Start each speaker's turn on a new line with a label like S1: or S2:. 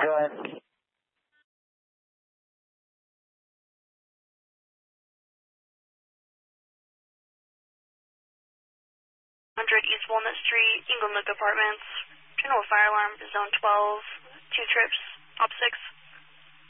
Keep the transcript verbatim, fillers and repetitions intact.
S1: Go ahead.
S2: one hundred East Walnut Street, Inglewood Apartments. General fire alarm, zone twelve, two trips, op six.